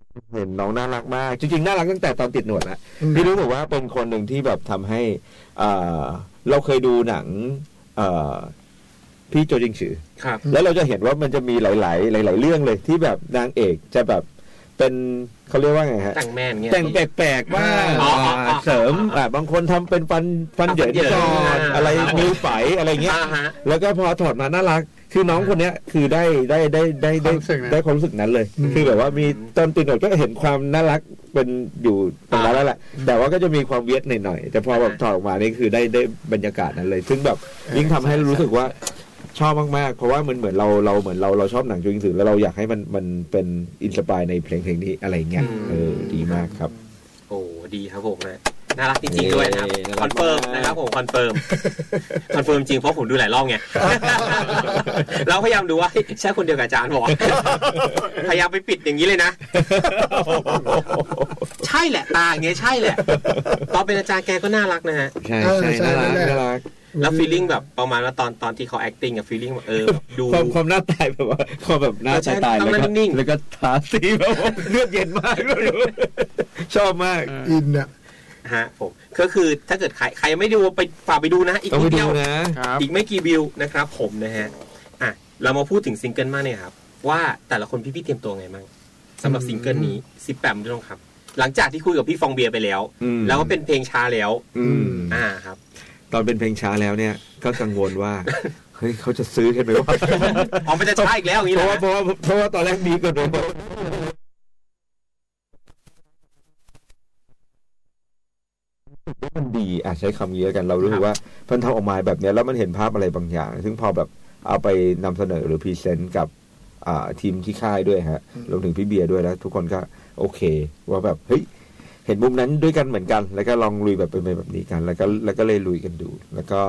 เห็นน้องน่ารักมากจริงๆน่ารักตั้งแต่ตอนติดหนวดนะพี่รู้บอกว่าเป็นคนหนึ่งที่แบบทำให้เราเคยดูหนังพี่โจจิงฉือแล้วเราจะเห็นว่ามันจะมีหลายเรื่องเลยที่แบบนางเอกจะแบบเป็นเขาเรียกว่าไงฮะแต่งแม่นเงี้ยแต่งแปลกๆบ้างเสริมบางคนทำเป็นฟันเหยินก่อนอะไรนิ้วไฝอะไรเงี้ยแล้วก็พอถอดมาน่ารักคือน้องคนนี้คือได้ความรู้สึกนั้นเลยคือแบบว่ามีตอนติดหนวดก็เห็นความน่ารักเป็นอยู่ตรงนั้นแล้วแหละแต่ว่าก็จะมีความเวียดหน่อยๆแต่พอแบบถอดออกมานี่คือได้บรรยากาศนั้นเลยซึ่งแบบยิ่งทำให้รู้สึกว่าชอบมากๆเพราะว่ามันเหมือนเราชอบหนังจูอิงสือแล้วเราอยากให้มันเป็นอินสปายในเพลงนี้อะไรเงี้ยดีมากครับโอ้ดีครับผมนะน่ารักจริงๆด้วยนะครับคอนเฟิร์มนะครับผมคอนเฟิร์มจริงเพราะผมดูหลายรอบไงเราพยายามดูว่าใช่คนเดียวกับอาจารย์บอกพยายามไปปิดอย่างนี้เลยนะใช่แหละตาอย่างเงี้ยใช่แหละตอนเป็นอาจารย์แกก็น่ารักนะฮะใช่น่ารักแล้วฟีลลิ่งแบบประมาณว่าตอนที่เขา acting กับฟีลลิ่งดูความหน้าตายแบบว่าความแบบหน้าตายแล้วก็ทาสีแบบเลือดเย็นมากชอบมากอินอ่ะฮะผมก็คือถ้าเกิดใครไม่ดูไปฝากไปดูนะอีกนิดเดียวอีกไม่กี่วิวนะครับผมนะฮะเรามาพูดถึงซิงเกิลมากเนี่ยครับว่าแต่ละคนพี่เตรียมตัวไงบ้างสำหรับซิงเกิลนี้18มื้อทองคำหลังจากที่คุยกับพี่ฟองเบียร์ไปแล้วแล้วก็เป็นเพลงช้าแล้วครับตอนเป็นเพลงช้าแล้วเนี่ยก็กังวลว่าเฮ้ยเขาจะซื้อกันไหมว่ามันจะช้าอีกแล้วอย่างนี้เพราะว่าตอนแรกมีกันเลยมันดีใช้คำนี้แล้วกันเรารู้สึกว่าพันทำออกมาแบบนี้แล้วมันเห็นภาพอะไรบางอย่างซึ่งพอแบบเอาไปนำเสนอหรือพรีเซนต์กับทีมที่ค่ายด้วยฮะรวมถึงพี่เบียร์ด้วยแล้วทุกคนก็โอเคว่าแบบเฮ้ยเห็นมุมนั้นด้วยกันเหมือนกันแล้วก็ลองลุยแบบเป็นแบบนี้กันแล้วก็เลยลุยกันดูแล้วก็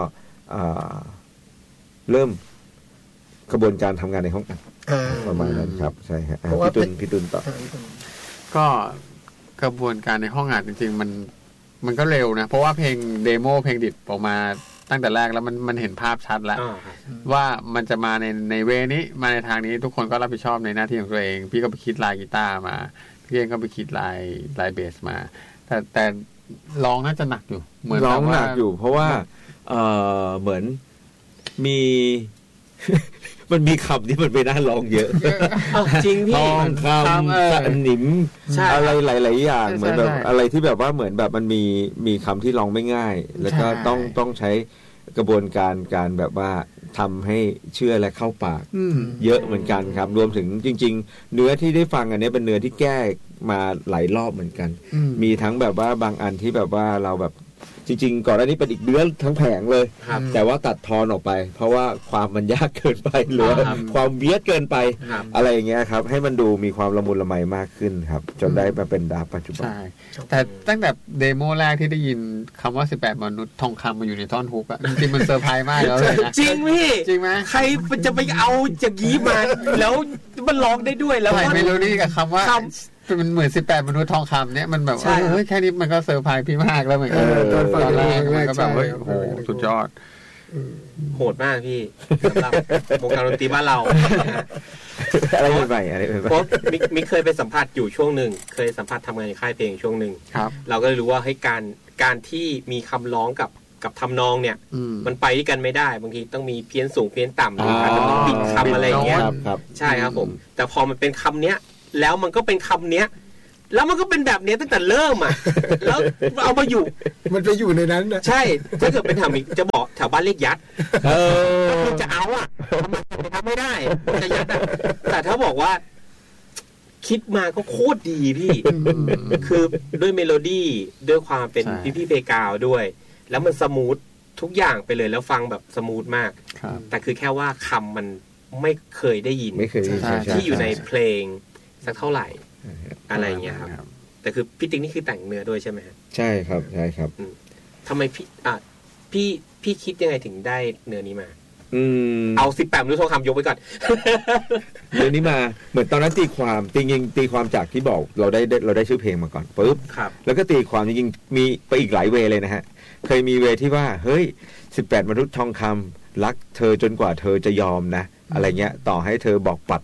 เริ่มกระบวนการทำงานในห้องอัดประมาณนั้นครับใช่ฮะพี่ตุนต่อก็กระบวนการในห้องอัดจริงๆมันก็เร็วนะเพราะว่าเพลงเดโมเพลงดิบออกมาตั้งแต่แรกแล้วมันเห็นภาพชัดแล้วว่ามันจะมาในเวนี้มาในทางนี้ทุกคนก็รับผิดชอบในหน้าที่ของตัวเองพี่ก็ไปคิดลายกีตาร์มาพี่เองก็ไปคิดลายเบสมาแต่ร้องน่าจะหนักอยู่เหมือนร้องหนักอยู่เพราะว่าเหมือนมีมันมีคำที่มันไม่น่าร้องเยอะจริงพี่ทองคำสนิมอะไรหลายๆอย่างเหมือนแบบอะไรที่แบบว่าเหมือนแบบมันมีคำที่ร้องไม่ง่ายแล้วก็ต้องใช้กระบวนการแบบว่าทำให้เชื่อและเข้าปากเยอะเหมือนกันครับรวมถึงจริงๆเนื้อที่ได้ฟังอันนี้เป็นเนื้อที่แก้มาหลายรอบเหมือนกันมีทั้งแบบว่าบางอันที่แบบว่าเราแบบจริงๆก่อนหน้านี้เป็นอีกเนื้อทั้งแผงเลยแต่ว่าตัดทอนออกไปเพราะว่าความมันยากเกินไปหรือความเวียดเกินไปอะไรอย่างเงี้ยครับให้มันดูมีความละมุนละไมมากขึ้นครับจนได้มาเป็นดาบปัจจุบันแต่ตั้งแต่เดโมแรกที่ได้ยินคำว่า18มนุษย์ทองคำมาอยู่ในท่อนฮุกอะจริงๆมันเซอร์ไพรส์มากแล้วเลยนะจริงพี่จริงไหมใครจะไปเอาจากยี้มาแล้วมันร้องได้ด้วยแล้วเมโลดี้กับคำว่ามันเหมือน18มนุษย์ทองคำเนี่ยมันแบบเฮ้ยแค่นี้มันก็เซอร์ไพรส์พี่มากแล้วเหมือนกันตอนฟังแรกมันก็แบบเฮ้ยโหสุดยอดโหดมากพี่สำหรับวงการดนตรีบ้านเราอะไรใหม่อะไรเพราะมิเคยไปสัมภาษณ์อยู่ช่วงหนึ่งเคยสัมภาษณ์ทำงานในค่ายเพลงช่วงหนึ่งเราก็เลยรู้ว่าให้การที่มีคำร้องกับทำนองเนี่ยมันไปด้วยกันไม่ได้บางทีต้องมีเพี้ยนสูงเพี้ยนต่ำหรืออาจจะต้องปิดคำอะไรเงี้ยใช่ครับผมแต่พอมันเป็นคำเนี้ยแล้วมันก็เป็นคำเนี้ยแล้วมันก็เป็นแบบนี้ตั้งแต่เริ่มอ่ะแล้วเอามาอยู่มันไปอยู่ในนั้นนะใช่ถ้าเกิดเป็นแถวจะบอกแถวบ้านเรียกยัดก็คือจะเอาอ่ะทำไม่ได้จะยัดอ่ะแต่ถ้าบอกว่าคิดมาก็โคตรดีพี่คือด้วยเมโลดี้ด้วยความเป็นพี่เบกาวด้วยแล้วมันสมูททุกอย่างไปเลยแล้วฟังแบบสมูทมากแต่คือแค่ว่าคำมันไม่เคยได้ยินที่อยู่ในเพลงสักเท่าไหร่อะไรเงี้ยครับแต่คือพี่ติ๊กนี่คือแต่งเนื้อด้วยใช่ไหมครับใช่ครับใช่ครับทำไมพี่คิดยังไงถึงได้เนื้อนี้มาเอา18มื้อทองคำยกไว้ก่อนเนื้อนี้มาเหมือนตอนนั้นตีความจากที่บอกเราได้ชื่อเพลงมาก่อนปุ๊บแล้วก็ตีความจริงๆมีไปอีกหลายเวเลยนะฮะเคยมีเวที่ว่าเฮ้ย18มนุษย์ทองคำรักเธอจนกว่าเธอจะยอมนะอะไรเงี้ยต่อให้เธอบอกปัด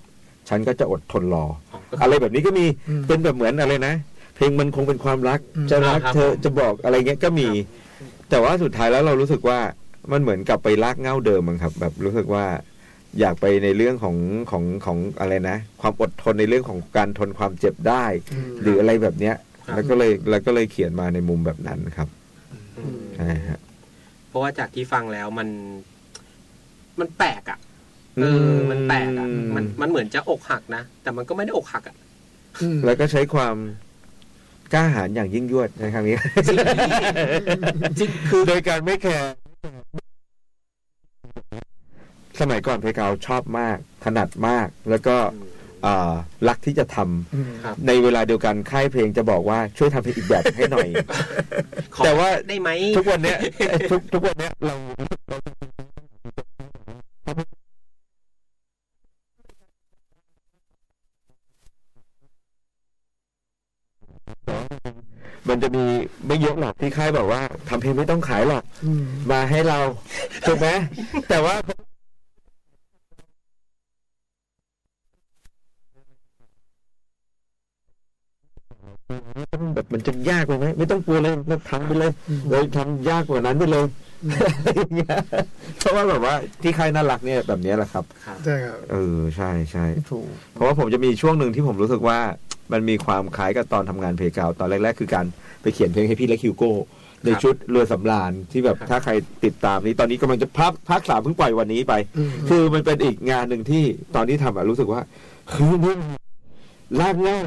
ฉันก็จะอดทนรออะไรแบบนี้ก็มีเป็นแบบเหมือนอะไรนะเพลงมันคงเป็นความรักจะรักเธอจะบอกอะไรเงี้ยก็มีแต่ว่าสุดท้ายแล้วเรารู้สึกว่ามันเหมือนกลับไปลากเหง้าเดิมมั้งครับแบบรู้สึกว่าอยากไปในเรื่องของอะไรนะความอดทนในเรื่องของการทนความเจ็บได้หรืออะไรแบบเนี้ยแล้วก็เลยเขียนมาในมุมแบบนั้นครับใช่ฮะเพราะว่าจากที่ฟังแล้วมันแปลกอ่ะมันแปลกอ่ะมันเหมือนจะอกหักนะแต่มันก็ไม่ได้อกหักอ่ะแล้วก็ใช้ความกล้าหาญอย่างยิ่งยวดในครั้งนี้จริงคือโดยการไม่แคร์สมัยก่อนเพลงเราชอบมากถนัดมากแล้วก็รักที่จะทำในเวลาเดียวกันค่ายเพลงจะบอกว่าช่วยทำเพลงอีกแบบให้หน่อยแต่ว่าได้ไหมทุกวันเนี้ยทุกวันเนี้ยเรามันจะมีไม่เยอะหรอกที่ค่ายบอกว่าทำเพลงไม่ต้องขายหรอกมาให้เราถูกไหมแต่ว่าแบบมันจะยากเลยไหมไม่ต้องกลัวเลยเราทำไปเลยเราทำยากกว่านั้นไปเลยเพราะว่าแบบว่าที่ค่ายน่ารักเนี่ยแบบนี้แหละครับใช่ครับใช่ใช่เพราะว่าผมจะมีช่วงหนึ่งที่ผมรู้สึกว่ามันมีความคล้ายกับตอนทำงานเพลงเก่าตอนแรกๆคือการไปเขียนเพลงให้พี่เล็กฮิวโก้ในชุดเรือสำราญที่แบบถ้าใครติดตามนี้ตอนนี้กำลังจะภาค 3เพิ่งปล่อยวันนี้ไปคือมันเป็นอีกงานหนึ่งที่ตอนที่ทำรู้สึกว่าคือมันลากง่าย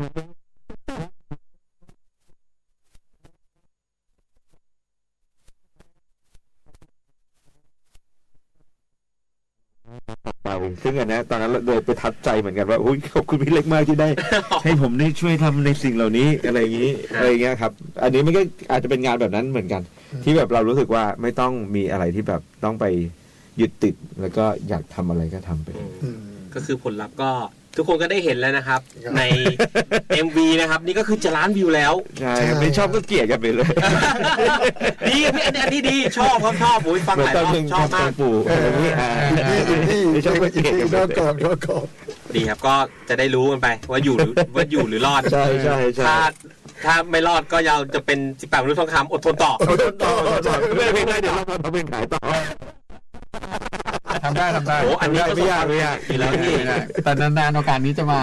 ซึ่งอันนี้ตอนนั้นเราเลยไปทัดใจเหมือนกันว่าขอบคุณพี่เล็กมากที่ได้ ให้ผมได้ช่วยทำในสิ่งเหล่านี้อะไรอย่างนี้อะไรเงี้ยครับอันนี้มันก็อาจจะเป็นงานแบบนั้นเหมือนกันที่แบบเรารู้สึกว่าไม่ต้องมีอะไรที่แบบต้องไปยึดติดแล้วก็อยากทำอะไรก็ทำไปก็คือผลลัพธ์ก็ทุกคนก็ได้เห็นแล้วนะครับใน MV นะครับนี่ก็คือจะล้านวิวแล้วใช่ไม่ชอบก็เกลียดกันไปเลยดีพี่อันนี้ดีชอบครับชอบโอ้ยฟังหลายรอบชอบมากปู่ไม่ชอบก็เกลียดกันก่อนดีครับก็จะได้รู้กันไปว่าอยู่หรือรอดใช่ใช่ถ้าไม่รอดก็ยาวจะเป็น18 มนุษย์ทองคำอดทนต่อไม่ได้เดี๋ยวเราทำเป็นขายต่อทำได้โอ้อันนี้ไม่ยากแล้วนี่แต่นานๆโอกาสนี้จะมา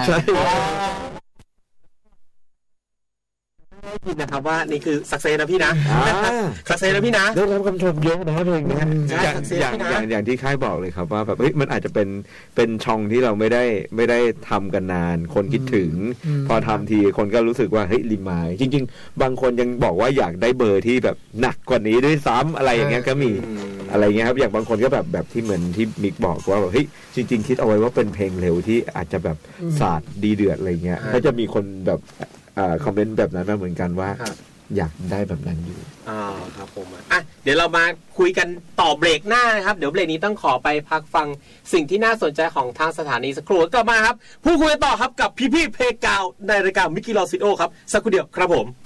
ได้ยินนะครับว่านี่คือสักเซนะพี่นะสักเซนะพี่นะได้รับคำชมเยอะนะเพลงนี้อย่างที่ค่ายบอกเลยครับว่าแบบมันอาจจะเป็นช่องที่เราไม่ได้ทำกันนานคนคิดถึงพอทำทีคนก็รู้สึกว่าเฮ้ยริมายจริงๆบางคนยังบอกว่าอยากได้เบอร์ที่แบบหนักกว่านี้ด้วยซ้ำอะไรอย่างเงี้ยก็มีอะไรเงี้ยครับอย่างบางคนก็แบบที่เหมือนที่มิกบอกว่าแบบเฮ้ยจริงๆคิดเอาไว้ว่าเป็นเพลงเร็วที่อาจจะแบบศาสตร์ดีเดือดอะไรเงี้ยก็จะมีคนแบบคอมเมนต์แบบนั้นมาเหมือนกันว่าอยากได้แบบนั้นอยู่ครับผมเดี๋ยวเรามาคุยกันต่อเบรกหน้านะครับเดี๋ยวเบรกนี้ต้องขอไปพักฟังสิ่งที่น่าสนใจของทางสถานีสักครู่กลับมาครับพูดคุยต่อครับกับพี่เพลงกาวในรายการมิกกี้ลอซิโอครับสักครู่เดียวครับผม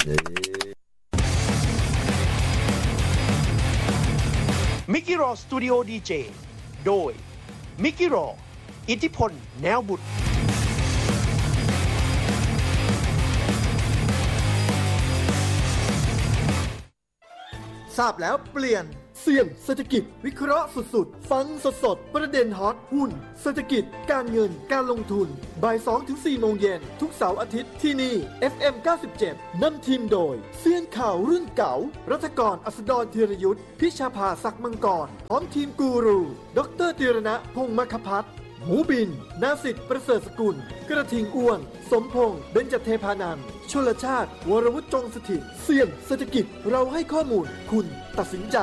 มิกกี้รอสตูดิโอดีเจโดยมิกกี้รออิทธิพลแนวบุตรทราบแล้วเปลี่ยนเสี่ยงเศรษฐกิจวิเคราะห์สุดๆฟังสดๆประเด็นฮอตหุ้นเศรษฐกิจการเงินการลงทุนบ่าย 2-4 โมงเย็นทุกเสาร์อาทิตย์ที่นี่ FM 97นำทีมโดยเซียนข่าวรุ่นเก่ารัฐกรอัสดรธีรยุทธพิชาภาศักดิ์มังกรพร้อมทีมกูรูดร.ธีรณะพงษ์มคภัทรหมูบินนาสิทธิ์ประเสริฐสกุลกระทิงอ้วนสมพงษ์เบญจเทพานันท์ชลชาติวรวุฒิจงสถิตเสี่ยงเศรษฐกิจเราให้ข้อมูลคุณตัดสินใจ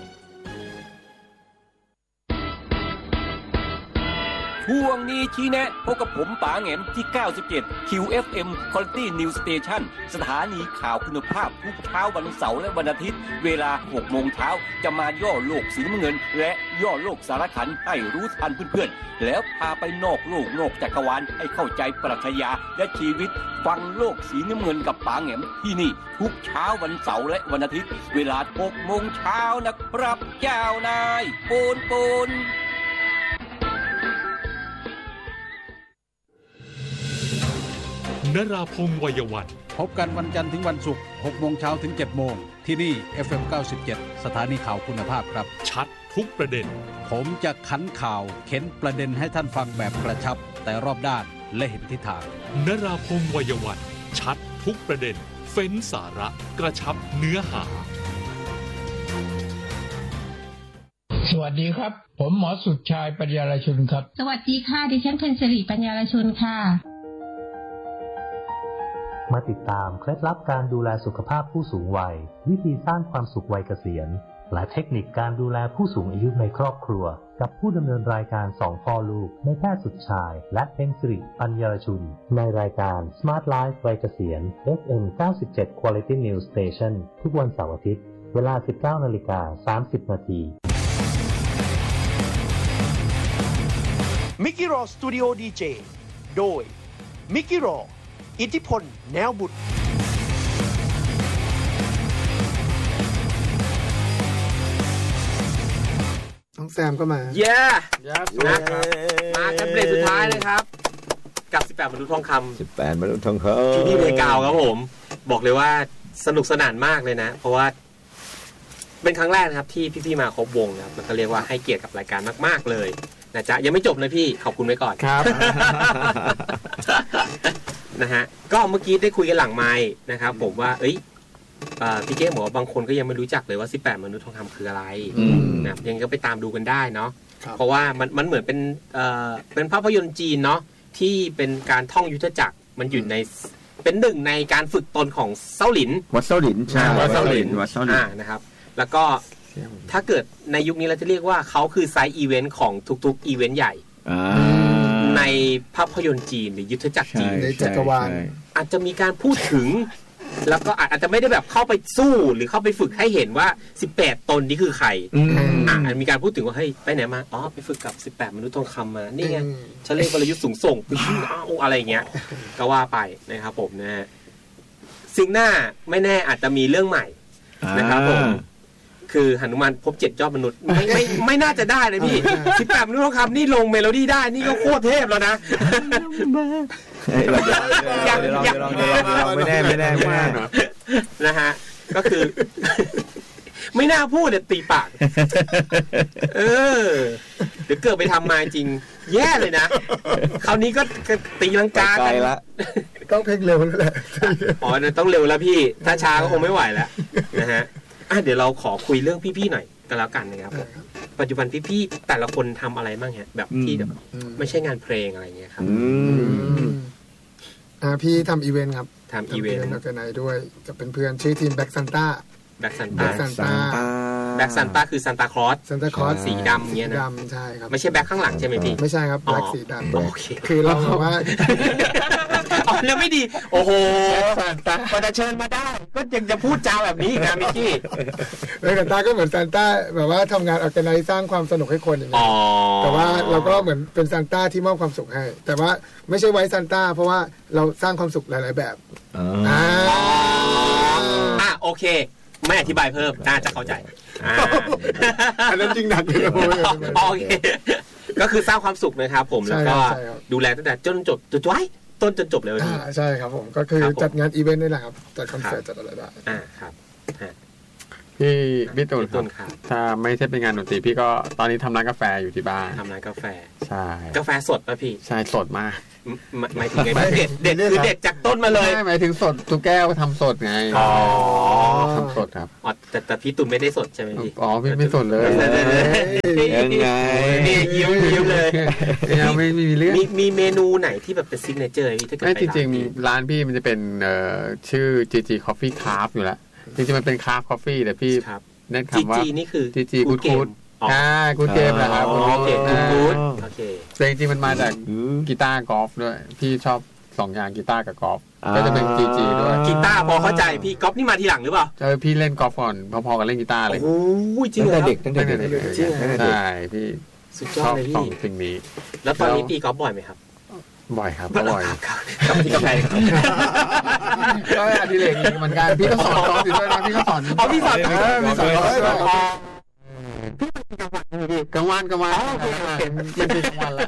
ช่วงนี้ชี้แนะพบกับผมป๋าแหง่มที่97 QFM Quality News Station สถานีข่าวคุณภาพทุกเช้าวันเสาร์และวันอาทิตย์เวลา 6 โมงเช้าจะมาย่อโลกสีน้ำเงินและย่อโลกสารขันให้รู้ทันเพื่อนๆแล้วพาไปนอกโลกนอกจักรวาลให้เข้าใจปรัชญาและชีวิตฟังโลกสีน้ำเงินกับป๋าแหง่มที่นี่ทุกเช้าวันเสาร์และวันอาทิตย์เวลา 6 โมงเช้านะครับเจ้านายปูนนราพงษ์วัยวันพบกันวันจันทร์ถึงวันศุกร์ 6 โมงเช้าถึง 7 โมงที่นี่ FM 97 สถานีข่าวคุณภาพครับชัดทุกประเด็นผมจะขันข่าวเข็นประเด็นให้ท่านฟังแบบกระชับแต่รอบด้านและเห็นทิศทางนราพงษ์วัยวันชัดทุกประเด็นเฟ้นสาระกระชับเนื้อหาสวัสดีครับผมหมอสุดชายปัญญารชุนครับสวัสดีค่ะดิฉันเพ็ญศิริปัญญารชุนค่ะมาติดตามเคล็ดลับการดูแลสุขภาพผู้สูงวัยวิธีสร้างความสุขวัยเกษียณและเทคนิคการดูแลผู้สูงอายุในครอบครัวกับผู้ดำเนินรายการ2พ่อลูกนายแพทย์สุดชายและเพ็ญศิริปัญญารชุนในรายการ Smart Life วัยเกษียณ FM 97 Quality News Station ทุกวันเสาร์อาทิตย์เวลา 19:30 น. มิกกี้รอสตูดิโอดีเจโดยมิกกี้รออิทธิพลแนวบุตรน้องแซมก็มาเย้มากันเบรกสุดท้ายเลยครับกับ18มนุษย์ทองคำ 18มนุษย์ทองคำที่นี่เพลงกาวครับผมบอกเลยว่าสนุกสนานมากเลยนะเพราะว่าเป็นครั้งแรกนะครับที่พี่ๆมาครบวงครับมันก็เรียกว่าให้เกียรติกับรายการมากๆเลยนะจ๊ะยังไม่จบนะพี่ขอบคุณไว้ก่อนครับนะฮะก็เมื่อกี้ได้คุยกันหลังไมค์นะครับผมว่าพี่เก้บอกว่าบางคนก็ยังไม่รู้จักเลยว่า18มนุษย์ทองคำคืออะไรนะยังก็ไปตามดูกันได้เนาะเพราะว่ามันเหมือนเป็นภาพยนตร์จีนเนาะที่เป็นการท่องยุทธจักรมันอยู่ในเป็นหนึ่งในการฝึกตนของเซ้าหลินวัดเซ้าหลินใช่วัดเซ้าหลินนะครับแล้วก็ถ้าเกิดในยุคนี้เราจะเรียกว่าเขาคือไซต์อีเวนต์ของทุกๆอีเวนต์ใหญ่ในภาพยนตร์จีนหรือยุทธจักรจีนในจักรวาลอาจจะมีการพูดถึงแล้วก็อาจจะไม่ได้แบบเข้าไปสู้หรือเข้าไปฝึกให้เห็นว่า18ตนนี้คือใครมีการพูดถึงว่าเฮ้ยไปไหนมาอ๋อไปฝึกกับ18มนุษย์ทองคำมานี่ไงฉันเล่นกลยุทธ์สูงส่งอะไรอย่างเงี้ยก็ว่าไปนะครับผมนะฮะสิ่งหน้าไม่แน่อาจจะมีเรื่องใหม่นะครับผมคือหนุมานพบ7ยอดมนุษย์ไม่น่าจะได้เลยพี่18มนุษย์ทองคำนี่ลงเมโลดี้ได้นี่ก็โคตรเทพแล้วนะไม่แน่นะฮะก็คือไม่น่าพูดแต่ตีปากเดี๋ยวเกิดไปทำมาจริงแย่เลยนะคราวนี้ก็ตีลังกากันต้องเพลงเร็วแล้วแหละอ๋อต้องเร็วแล้วพี่ถ้าช้าก็คงไม่ไหวแล้วนะฮะเดี๋ยวเราขอคุยเรื่องพี่ๆหน่อยกันแล้วกันนะครับปัจจุบันพี่ๆแต่ละคนทำอะไรบ้างฮะแบบที่ไม่ใช่งานเพลงอะไรเงี้ยครับพี่ทำอีเวนต์ครับทำอีเวนต์แล้วก็ไหนด้วยกับเพื่อนๆชื่อทีมแบ็กซันต้าแบ็กซันต้าคือซานตาคลอสสีดำเงี้ยนะดำใช่ครับไม่ใช่แบ็กข้างหลังใช่ไหมพี่ไม่ใช่ครับแบ็กสีดำโอเคคือเราบอกว่าอ๋อแล้วไม่ดีโอ้โหพอจะเชิญมาได้ก็ยังจะพูดจาแบบนี้อีกนะมิกกี้แบ็กซันต้าก็เหมือนซานต้าแบบว่าทำงานออร์แกไนซ์สร้างความสนุกให้คนอย่างเงี้ยแต่ว่าเราก็เหมือนเป็นซานต้าที่มอบความสุขให้แต่ว่าไม่ใช่ไว้ซานต้าเพราะว่าเราสร้างความสุขหลายๆแบบโอเคไม่อธิบายเพิ่มน่าจะเข้าใจอันนั้นจริงหนักเลยโอเคก็คือสร้างความสุขนะครับผมแล้วก็ดูแลตั้งแต่จนจบจนจบเลยใช่ครับผมก็คือจัดงานอีเวนต์นี่แหละครับจัดคอนเสิร์ตจัดอะไรได้ครับพี่ตูนครับถ้าไม่ใช่เป็นงานดนตรีพี่ก็ตอนนี้ทำร้านกาแฟอยู่ที่บ้านทำร้านกาแฟใช่กาแฟสดป่ะพี่ใช่สดมากหมายถึงไงเด็ดคือเด็ดจากต้นมาเลยหมายถึงสดทุกแก้วทำสดไงทำสดครับแต่พี่ตุนไม่ได้สดใช่ไหมพี่พี่ไม่สดเลยยังไงนี่ยิ้มเลยยังไม่มีเรื่องมีเมนูไหนที่แบบเป็นซิกเนเจอร์พี่ถ้าเกิดไปจริงๆร้านพี่มันจะเป็นชื่อ GG Coffee Craft อยู่แล้วจริงๆมันเป็นคราฟต์คอฟฟี่แต่พี่เน้นคำว่า GG นี่คือ GG Good Good กูเกมนะครับโอเคกูดโอเคแต่จริงๆมันมาจากกีตาร์กอล์ฟด้วยพี่ชอบ2อย่างกีตาร์กับกอล์ฟก็จะเป็น GG ด้วยกีตาร์พอเข้าใจพี่กอล์ฟนี่มาทีหลังหรือเปล่าพี่เล่นกอล์ฟก่อนพอๆกับเล่นกีตาร์เลยโอ้ยจริงเหรอตั้งแต่เด็กใช่พี่สุดยอดเลยพี่สิ่งนี้แล้วตอนนี้ตีกอล์ฟบ่อยไหมครับบ่อยครับบ่อยกับที่กาแฟก็อดิเรกเหมือนกันพี่ก็สอนกอล์ฟอยู่ด้วยนะพี่ก็สอนพี่สอนกลางวันมันเป็นกลางวันแหละ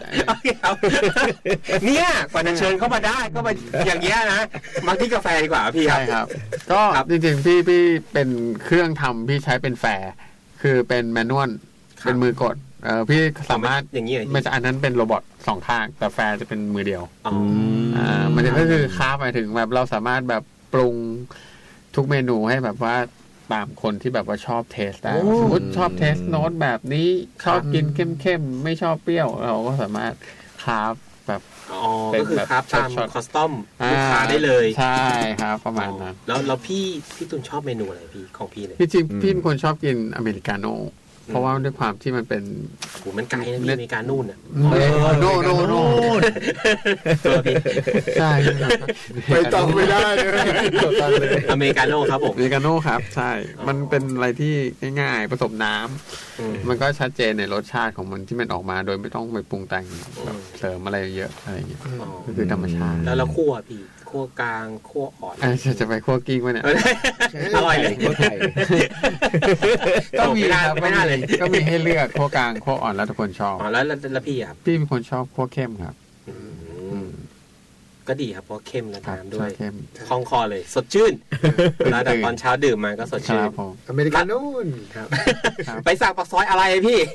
เนี่ยกว่าจะเชิญเข้ามาได้ก็มาอย่างเงี้ยนะมาที่กาแฟดีกว่าพี่ครับใช่ครับก็จริงๆพี่เป็นเครื่องทำพี่ใช้เป็นแฟร์คือเป็นแมนนวลเป็นมือกดพี่สามารถอย่างนี้ไม่ใช่อันนั้นเป็นโรบอท2 ข้างแต่แฟร์จะเป็นมือเดียวมันจะก็คือค้าหมายถึงแบบเราสามารถแบบปรุงทุกเมนูให้แบบว่าตามคนที่แบบว่าชอบเทสได้สมมติชอบเทสโน้ตแบบนี้ชอบกินเข้มๆไม่ชอบเปรี้ยวเราก็สามารถคราฟแบบก็คือคราฟตามคอสตอมลูกค้าได้เลยใช่ครับประมาณนั้นแล้วพี่ตุนชอบเมนูอะไรพี่ของพี่เลยพี่จริงพี่เป็นคนชอบกินอเมริกาโน่เพราะว่าด้วยความที่มันเป็นมันไกลนะอเมริกานู่นอ่ะโน่ใช่ไปต่อไม่ได้เลยอเมริกาโน่ครับผมอเมริกาโน่ครับใช่มันเป็นอะไรที่ง่ายๆผสมน้ำมันก็ชัดเจนในรสชาติของมันที่มันออกมาโดยไม่ต้องไปปรุงแต่งแบบเสริมอะไรเยอะอะไรอย่างเงี้ยคือธรรมชาติแล้วเราคั่วพี่คั่วกลางคั่วอ่อนจะไปคั่วกิ้งวะเนี่ยอร่อยเลยคั่วไข่ก็มีครับไม่น่าเลยก็มีให้เลือกคั่วกลางคั่วอ่อนแล้วทุกคนชอบแล้วพี่ครับพี่เป็นคนชอบคั่วเข้มครับก็ดีครับเพราะเข้มและน้ำด้วยคล่องคอเลยสดชื่นแล้วแต่ตอนเช้าดื่มมาก็สดชื่นอเมริกาโน่นครับไปสั่งปากซอยอะไร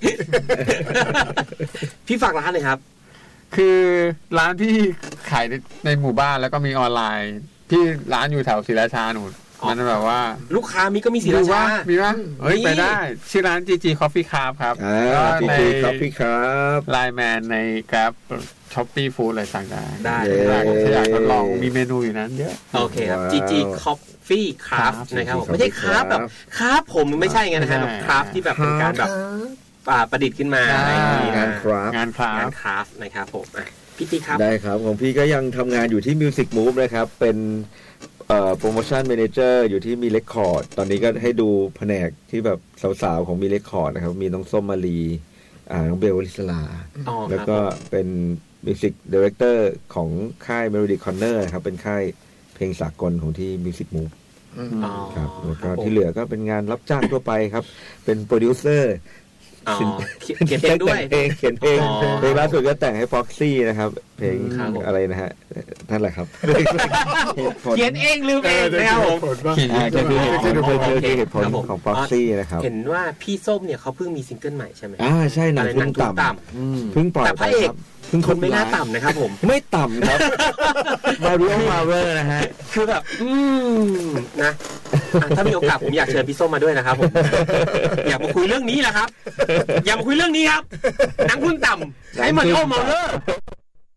พี่ฝากร้านเลยครับคือร้านที่ขายในหมู่บ้านแล้วก็มีออนไลน์ที่ร้านอยู่แถวศรีราชาหนูมันแบบว่าลูกค้ามีก็มีศรีราชามีป่ะไปได้ชื่อร้าน GG Coffee Club ครับใน Coffee Club ไลน์แมนใน Grab Shopee Food อะไรสั่งได้อยากทดลองมีเมนูอยู่นั้นเยอะโอเคครับ GG Coffee Club นะครับไม่ใช่คราฟแบบคราฟผมไม่ใช่ไงนะครับแบบคราฟที่แบบเป็นการแบบประดิษฐ์ขึ้นมางานคราฟนะครับผมพี่ตีครับได้ครับของพี่ก็ยังทำงานอยู่ที่ Music Move นะครับเป็นโปรโมชั่นแมเนเจอร์อยู่ที่มีเรคคอร์ดตอนนี้ก็ให้ดูแผนกที่แบบสาวๆของมีเรคคอร์ดนะครับมีน้องส้มมาลีน้องเบลวลิศลาแล้วก็เป็นมิวสิกดีเรคเตอร์ของค่าย Melody Corner ครับเป็นค่ายเพลงสากลของที่ Music Move ครับแล้วก็ที่เหลือก็เป็นงานรับจ้างทั่วไปครับเป็นโปรดิวเซอร์เขียนเพลงด้วยเขียนเพลงล่าสุดก็แต่งให้ Foxy นะครับเพลงอะไรนะฮะนั่นแหละครับเขียนเองลืมเองนะครับผมเขียนเหตุผลของ Foxy นะครับเห็นว่าพี่ส้มเนี่ยเขาเพิ่งมีซิงเกิลใหม่ใช่ไหมใช่หนังทุ่งต่ำเพิ่งปล่อยแต่พระเอกคนไม่น่าต่ำนะครับผมไม่ต่ำครับมาริโอมาเวอร์นะฮะคือแบบนะถ้ามีโอกาสผมอยากเชิญพี่ส้มมาด้วยนะครับผมอยากมาคุยเรื่องนี้แหละครับอยากมาคุยเรื่องนี้ครับหนังคุณต่ำใช้มาริโอมาเวอร์